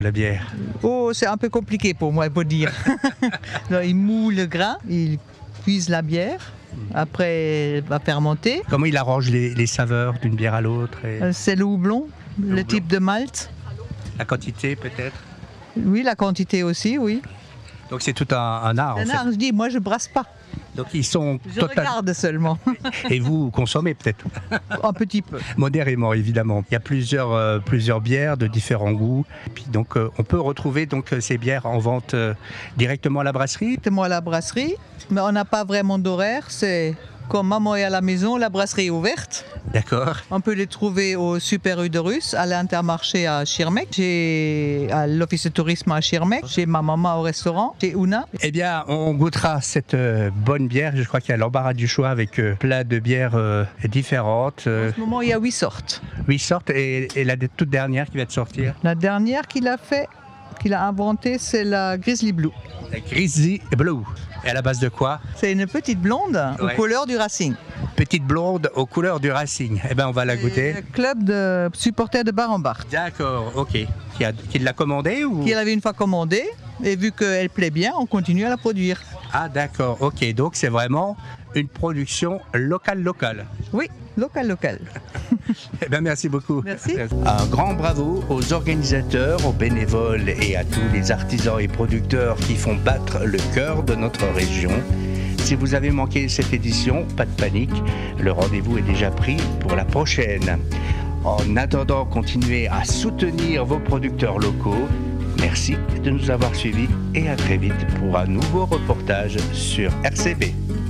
la bière? Oh, c'est un peu compliqué pour moi pour dire. Non, il moule le grain, il cuise la bière, après elle va fermenter. Comment il arrange les saveurs d'une bière à l'autre et C'est le houblon, le houblon. type de malt. la quantité peut-être? Oui, la quantité aussi, oui. Donc c'est tout un art en fait. Je dis, moi je brasse pas, Donc ils sont je totalement... regarde seulement, Et vous consommez peut-être? un petit peu. Modérément évidemment. Il y a plusieurs bières de différents goûts. Et puis donc on peut retrouver donc ces bières en vente directement à la brasserie. C'est moi à la brasserie, mais on n'a pas vraiment d'horaire, c'est comme maman est à la maison, la brasserie est ouverte. D'accord. On peut les trouver au Super U de Russe, à l'Intermarché à Schirmeck, à l'Office de tourisme à Schirmeck, chez ma maman au restaurant, chez Una. Eh bien, on goûtera cette bonne bière. Je crois qu'il y a l'embarras du choix avec plein de bières différentes. En ce moment, il y a 8 sortes. 8 sortes et la toute dernière qui va de sortir. La dernière qu'il a inventée, c'est la Grizzly Blue. La Grizzly Blue. Et à la base de quoi? C'est une petite blonde Ouais. aux couleurs du Racing. Petite blonde aux couleurs du Racing. Eh bien, on va la C'est goûter. le club de supporters de Bar-en-Bar. D'accord, ok. Qui l'a commandé ou? Qui l'avait une fois commandée, et vu qu'elle plaît bien, on continue à la produire. Ah d'accord, ok. Donc c'est vraiment une production locale. Oui, local. Eh bien, merci beaucoup. Merci. Un grand bravo aux organisateurs, aux bénévoles et à tous les artisans et producteurs qui font battre le cœur de notre région. Si vous avez manqué cette édition, pas de panique, le rendez-vous est déjà pris pour la prochaine. En attendant, continuez à soutenir vos producteurs locaux. Merci de nous avoir suivis et à très vite pour un nouveau reportage sur RCB.